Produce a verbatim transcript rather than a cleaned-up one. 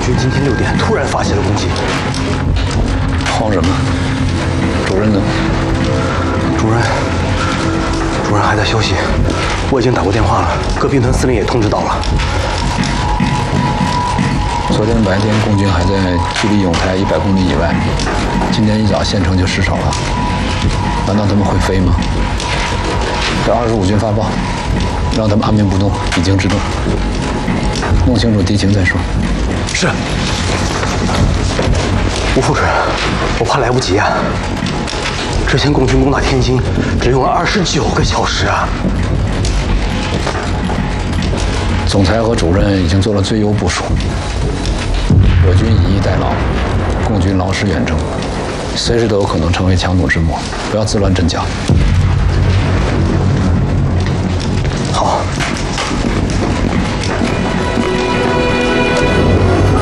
军今天六点突然发起了攻击。 慌什么？主任呢？ 主任，主任还在休息。我已经打过电话了，各兵团司令也通知到了。 昨天白天共军还在距离永台一百公里以外，今天一早县城就失守了。难道他们会飞吗？给二十五军发报，让他们按兵不动，以静制动，弄清楚敌情再说。 是。吴副主任，我怕来不及啊。之前共军攻打天津只用了二十九个小时啊。 总裁和主任已经做了最优部署，我军以逸待劳，共军劳师远征，随时都有可能成为强弩之末，不要自乱阵脚。